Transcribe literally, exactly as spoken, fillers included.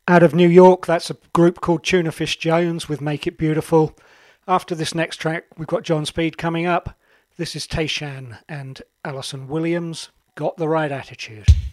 Out of New York, that's a group called Tuna Fish Jones with Make It Beautiful. After this next track, we've got John Speed coming up. This is Tayshan and Alison Williams, Got the Right Attitude.